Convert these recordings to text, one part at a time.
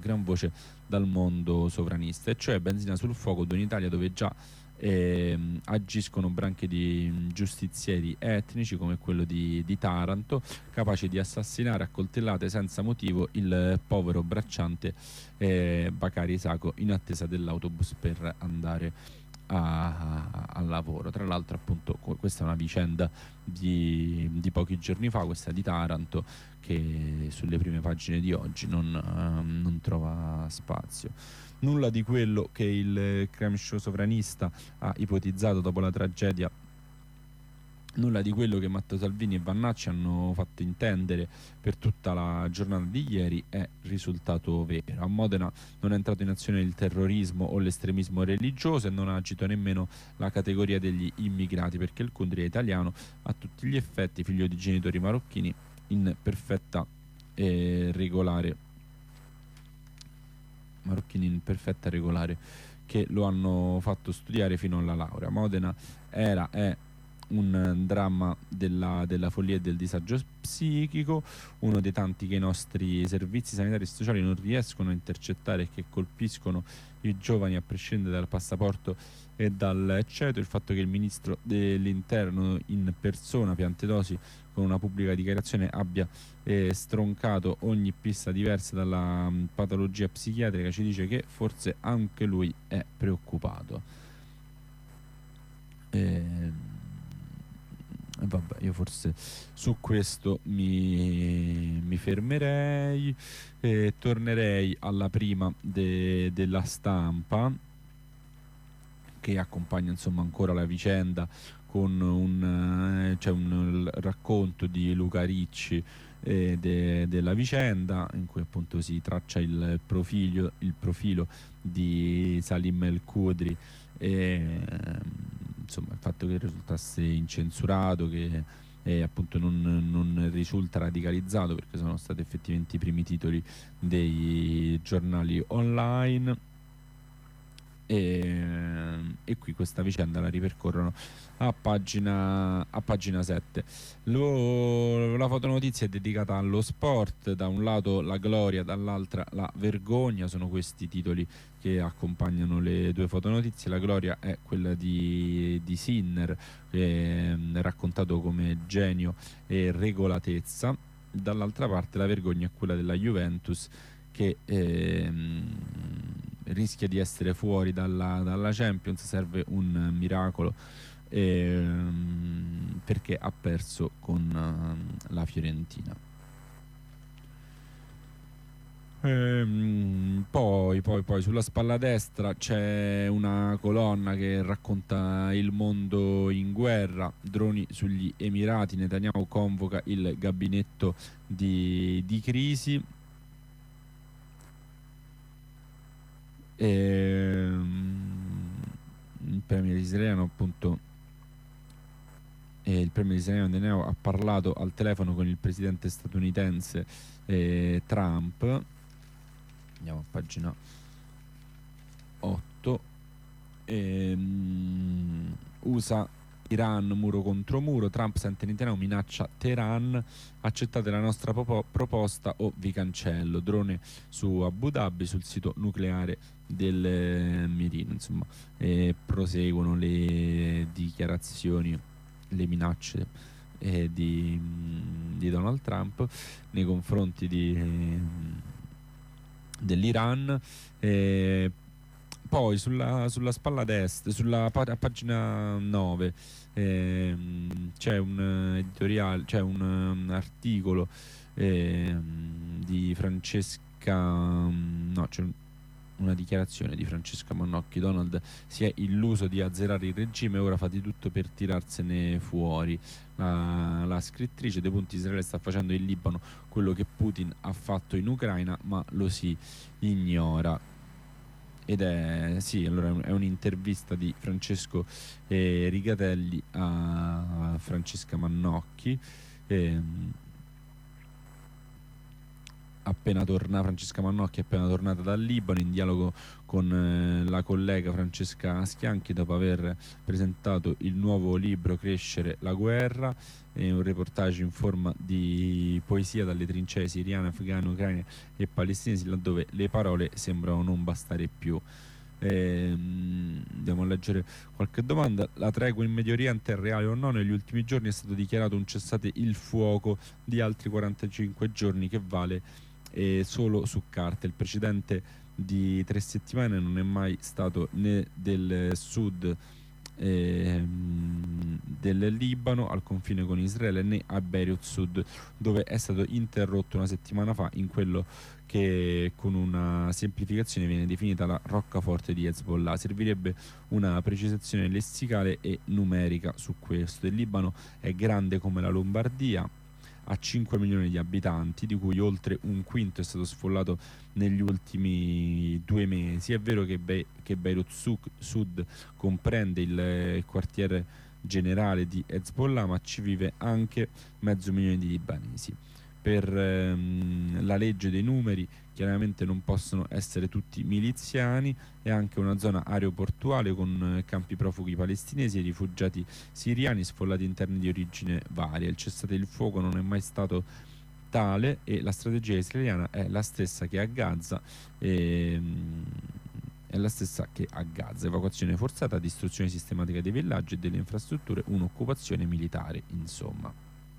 gran voce dal mondo sovranista, e cioè benzina sul fuoco di un'Italia dove già agiscono branche di giustizieri etnici come quello di Taranto, capaci di assassinare a coltellate senza motivo il povero bracciante Bakari Sacco in attesa dell'autobus per andare al lavoro. Tra l'altro, appunto, questa è una vicenda di pochi giorni fa, questa di Taranto, che sulle prime pagine di oggi non trova spazio. Nulla di quello che il crime show sovranista ha ipotizzato dopo la tragedia, nulla di quello che Matteo Salvini e Vannacci hanno fatto intendere per tutta la giornata di ieri è risultato vero. A Modena non è entrato in azione il terrorismo o l'estremismo religioso e non ha agito nemmeno la categoria degli immigrati, perché il Cundria è italiano a tutti gli effetti, figlio di genitori marocchini in perfetta regolare che lo hanno fatto studiare fino alla laurea. Modena è un dramma della follia e del disagio psichico, uno dei tanti che i nostri servizi sanitari e sociali non riescono a intercettare e che colpiscono i giovani a prescindere dal passaporto e dal ceto. Il fatto che il ministro dell'interno in persona, Piantedosi, con una pubblica dichiarazione abbia stroncato ogni pista diversa dalla patologia psichiatrica ci dice che forse anche lui è preoccupato. Vabbè, io forse su questo mi fermerei e tornerei alla prima della Stampa, che accompagna insomma ancora la vicenda con un racconto di Luca Ricci della vicenda, in cui appunto si traccia il profilo di Salim El Khudri e insomma il fatto che risultasse incensurato, che appunto non risulta radicalizzato, perché sono stati effettivamente i primi titoli dei giornali online. E qui questa vicenda la ripercorrono a pagina 7. La fotonotizia è dedicata allo sport, da un lato la gloria, dall'altra la vergogna, sono questi i titoli che accompagnano le due fotonotizie. La gloria è quella di Sinner, raccontato come genio e regolatezza, dall'altra parte la vergogna è quella della Juventus, che rischia di essere fuori dalla Champions. Serve un miracolo perché ha perso con la Fiorentina. Poi sulla spalla destra c'è una colonna che racconta il mondo in guerra, droni sugli Emirati, Netanyahu convoca il gabinetto di crisi. Il premier israeliano, appunto, il premier israeliano Netanyahu ha parlato al telefono con il presidente statunitense Trump. Andiamo a pagina 8. USA Iran muro contro muro, Trump sente Netanyahu, minaccia Teheran, accettate la nostra proposta o vi cancello, drone su Abu Dhabi, sul sito nucleare del mirino. Insomma, proseguono le dichiarazioni, le minacce di Donald Trump nei confronti dell'Iran. Poi sulla spalla destra, a pagina 9, c'è un editoriale, c'è un articolo di Francesca, no, c'è una dichiarazione di Francesca Mannocchi. Donald si è illuso di azzerare il regime, ora fa di tutto per tirarsene fuori. La scrittrice dei punti: Israele sta facendo in Libano quello che Putin ha fatto in Ucraina, ma lo si ignora. Ed è un'intervista di Francesco Rigatelli a Francesca Mannocchi. Francesca Mannocchi è appena tornata dal Libano in dialogo con la collega Francesca Schianchi dopo aver presentato il nuovo libro Crescere la guerra, un reportage in forma di poesia dalle trincee siriane, afghane, ucraine e palestinesi, laddove le parole sembrano non bastare più. Andiamo a leggere qualche domanda. La tregua in Medio Oriente è reale o no? Negli ultimi giorni è stato dichiarato un cessate il fuoco di altri 45 giorni che vale solo su carta. Il precedente di 3 settimane non è mai stato né del sud del Libano al confine con Israele né a Beirut Sud, dove è stato interrotto una settimana fa in quello che con una semplificazione viene definita la roccaforte di Hezbollah. Servirebbe una precisazione lessicale e numerica su questo. Il Libano è grande come la Lombardia, ha 5 milioni di abitanti, di cui oltre un quinto è stato sfollato negli ultimi 2 mesi. È vero che Beirut Sud comprende il quartiere generale di Hezbollah, ma ci vive anche 500.000 di libanesi. Per la legge dei numeri chiaramente non possono essere tutti miliziani, è anche una zona aeroportuale con campi profughi palestinesi e rifugiati siriani sfollati interni di origine varia. Il cessate il fuoco non è mai stato tale e la strategia israeliana è la stessa che a Gaza. È la stessa che a Gaza: evacuazione forzata, distruzione sistematica dei villaggi e delle infrastrutture, un'occupazione militare, insomma.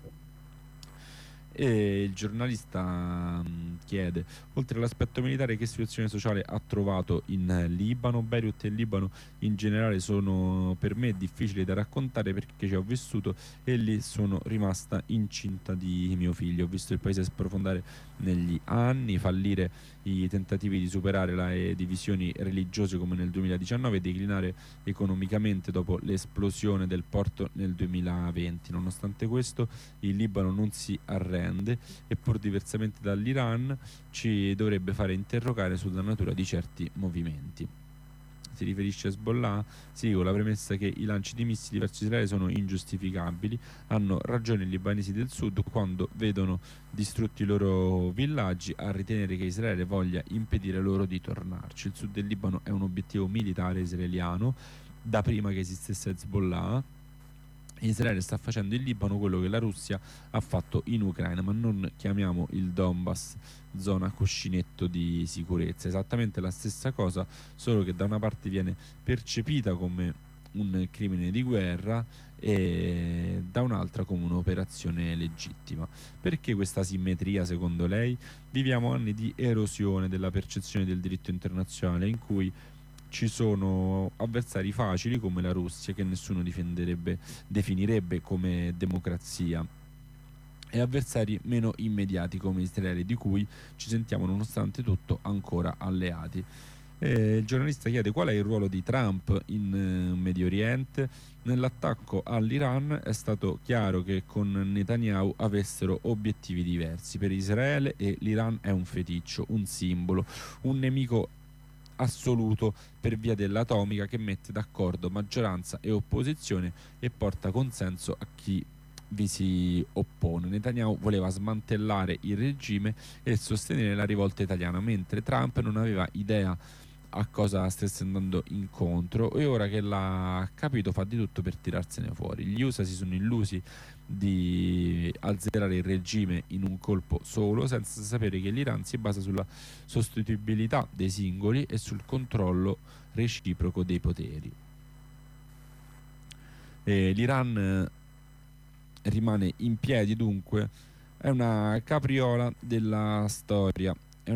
E il giornalista chiede, oltre all'aspetto militare, che situazione sociale ha trovato in Libano? Beirut e il Libano in generale sono per me difficili da raccontare perché ci ho vissuto e lì sono rimasta incinta di mio figlio. Ho visto il paese sprofondare negli anni, fallire i tentativi di superare le divisioni religiose come nel 2019 e declinare economicamente dopo l'esplosione del porto nel 2020. Nonostante questo il Libano non si arrende e pur diversamente dall'Iran ci dovrebbe fare interrogare sulla natura di certi movimenti. Si riferisce a Hezbollah? Sì, con la premessa che i lanci di missili verso Israele sono ingiustificabili. Hanno ragione i libanesi del sud quando vedono distrutti i loro villaggi a ritenere che Israele voglia impedire loro di tornarci. Il sud del Libano è un obiettivo militare israeliano da prima che esistesse Hezbollah. Israele sta facendo in Libano quello che la Russia ha fatto in Ucraina, ma non chiamiamo il Donbass zona cuscinetto di sicurezza. Esattamente la stessa cosa, solo che da una parte viene percepita come un crimine di guerra e da un'altra come un'operazione legittima. Perché questa simmetria, secondo lei? Viviamo anni di erosione della percezione del diritto internazionale in cui ci sono avversari facili come la Russia, che nessuno definirebbe come democrazia, e avversari meno immediati come Israele, di cui ci sentiamo nonostante tutto ancora alleati. Il giornalista chiede qual è il ruolo di Trump in Medio Oriente. Nell'attacco all'Iran è stato chiaro che con Netanyahu avessero obiettivi diversi. Per Israele l'Iran è un feticcio, un simbolo, un nemico assoluto per via dell'atomica che mette d'accordo maggioranza e opposizione e porta consenso a chi vi si oppone. Netanyahu voleva smantellare il regime e sostenere la rivolta italiana, mentre Trump non aveva idea a cosa stesse andando incontro e ora che l'ha capito fa di tutto per tirarsene fuori. Gli USA si sono illusi di azzerare il regime in un colpo solo, senza sapere che l'Iran si basa sulla sostituibilità dei singoli e sul controllo reciproco dei poteri. L'Iran rimane in piedi, dunque è una capriola della storia,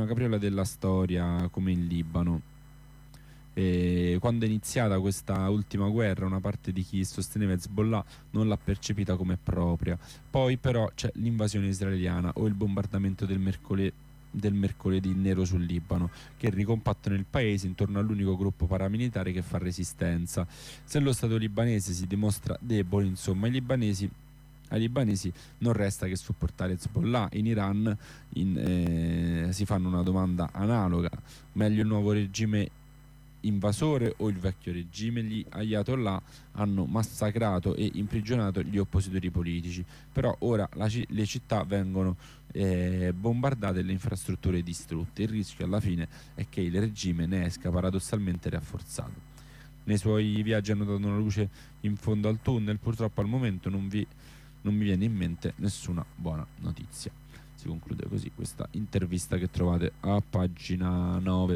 come in Libano. Quando è iniziata questa ultima guerra una parte di chi sosteneva Hezbollah non l'ha percepita come propria. Poi però c'è l'invasione israeliana o il bombardamento del mercoledì nero sul Libano, che ricompattano il paese intorno all'unico gruppo paramilitare che fa resistenza. Se lo Stato libanese si dimostra debole, insomma, ai libanesi non resta che supportare Hezbollah. In Iran si fanno una domanda analoga: meglio il nuovo regime invasore o il vecchio regime. Gli Ayatollah hanno massacrato e imprigionato gli oppositori politici, però ora le città vengono bombardate e le infrastrutture distrutte. Il rischio alla fine è che il regime ne esca paradossalmente rafforzato. Nei suoi viaggi ha notato una luce in fondo al tunnel. Purtroppo al momento non mi viene in mente nessuna buona notizia. Si conclude così questa intervista che trovate a pagina 9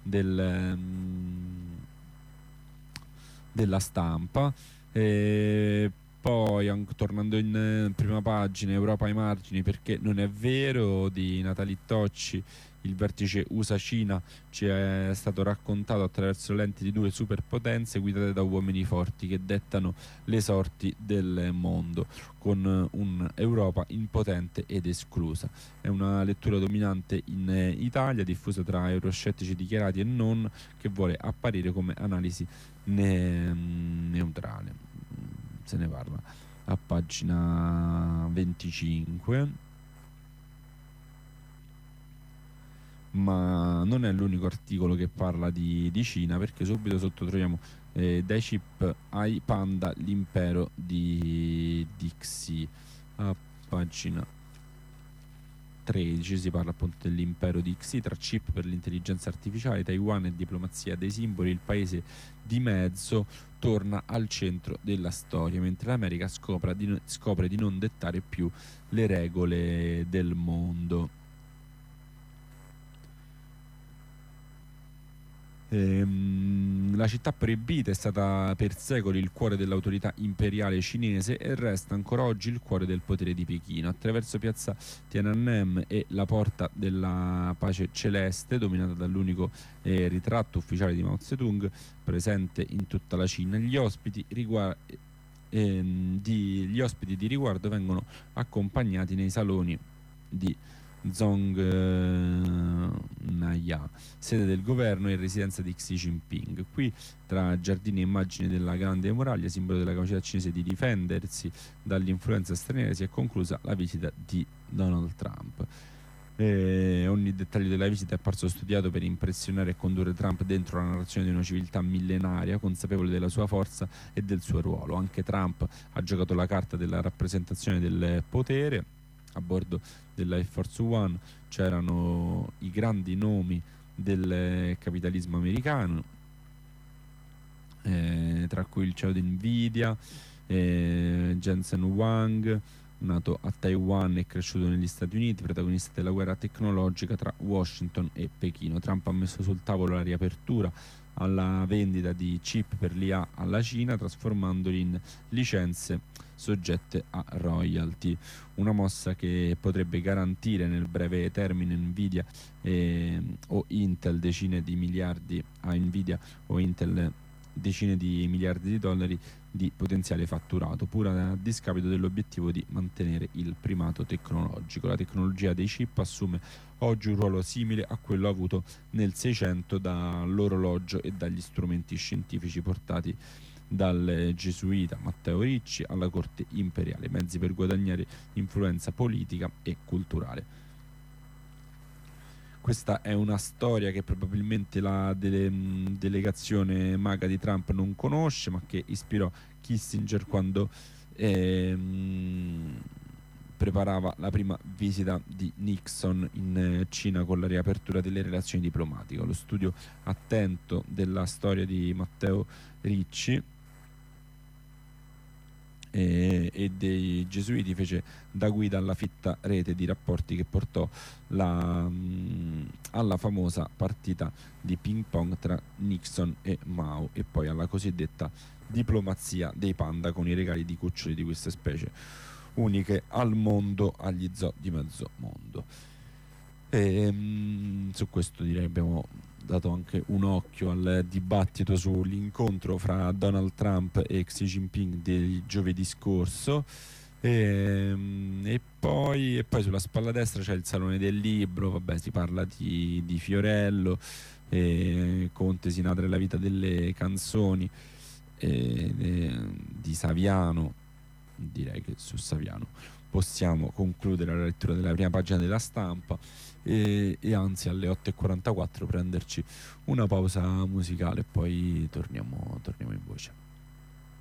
della Stampa. E poi tornando in prima pagina, Europa ai margini, perché non è vero, di Natalie Tocci. Il vertice USA-Cina ci è stato raccontato attraverso lenti di due superpotenze guidate da uomini forti che dettano le sorti del mondo, con un'Europa impotente ed esclusa. È una lettura dominante in Italia, diffusa tra euroscettici dichiarati e non, che vuole apparire come analisi neutrale. Se ne parla a pagina 25. Ma non è l'unico articolo che parla di Cina, perché subito sotto troviamo dai chip ai panda, l'impero di Xi. A pagina 13 si parla appunto dell'impero di Xi, tra chip per l'intelligenza artificiale, Taiwan e diplomazia dei simboli. Il paese di mezzo torna al centro della storia, mentre l'America scopre di non dettare più le regole del mondo. La città proibita è stata per secoli il cuore dell'autorità imperiale cinese e resta ancora oggi il cuore del potere di Pechino. Attraverso piazza Tiananmen e la porta della pace celeste, dominata dall'unico ritratto ufficiale di Mao Zedong presente in tutta la Cina, gli ospiti di riguardo vengono accompagnati nei saloni di Zongnaya, sede del governo e residenza di Xi Jinping. Qui, tra giardini e immagini della Grande Muraglia, simbolo della capacità cinese di difendersi dall'influenza straniera, si è conclusa la visita di Donald Trump. Ogni dettaglio della visita è apparso studiato per impressionare e condurre Trump dentro la narrazione di una civiltà millenaria, consapevole della sua forza e del suo ruolo. Anche Trump ha giocato la carta della rappresentazione del potere. A bordo della Air Force One c'erano i grandi nomi del capitalismo americano, tra cui il CEO di Nvidia, Jensen Huang, nato a Taiwan e cresciuto negli Stati Uniti, protagonista della guerra tecnologica tra Washington e Pechino. Trump ha messo sul tavolo la riapertura alla vendita di chip per l'IA alla Cina, trasformandoli in licenze soggette a royalty, una mossa che potrebbe garantire nel breve termine Nvidia o Intel decine di miliardi a Nvidia o Intel decine di miliardi di dollari di potenziale fatturato, pur a discapito dell'obiettivo di mantenere il primato tecnologico. La tecnologia dei chip assume oggi un ruolo simile a quello avuto nel 600 dall'orologio e dagli strumenti scientifici portati dal gesuita Matteo Ricci alla corte imperiale, mezzi per guadagnare influenza politica e culturale. Questa è una storia che probabilmente la delegazione MAGA di Trump non conosce, ma che ispirò Kissinger quando preparava la prima visita di Nixon in Cina con la riapertura delle relazioni diplomatiche. Lo studio attento della storia di Matteo Ricci e dei gesuiti fece da guida alla fitta rete di rapporti che portò alla famosa partita di ping pong tra Nixon e Mao, e poi alla cosiddetta diplomazia dei panda, con i regali di cuccioli di queste specie uniche al mondo, agli zoo di mezzo mondo. Su questo direi abbiamo dato anche un occhio al dibattito sull'incontro fra Donald Trump e Xi Jinping del giovedì scorso. E poi sulla spalla destra c'è il Salone del Libro, vabbè, si parla di Fiorello, Conte, Sinatra e la vita delle canzoni, di Saviano, direi che su Saviano possiamo concludere la lettura della prima pagina della Stampa e anzi alle 8:44 prenderci una pausa musicale e poi torniamo in voce.